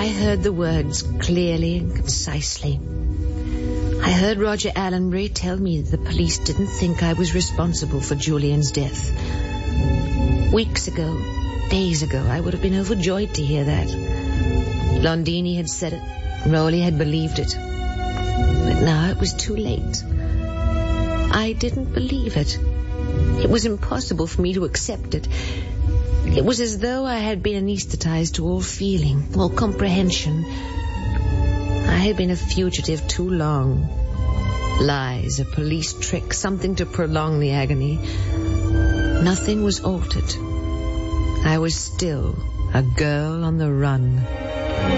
I heard the words clearly and concisely. I heard Roger Allenbury tell me that the police didn't think I was responsible for Julian's death. Weeks ago, days ago, I would have been overjoyed to hear that. Londini had said it. Rowley had believed it. But now it was too late. I didn't believe it. It was impossible for me to accept it. It was as though I had been anesthetized to all feeling, all comprehension. I had been a fugitive too long. Lies, a police trick, something to prolong the agony. Nothing was altered. I was still a girl on the run.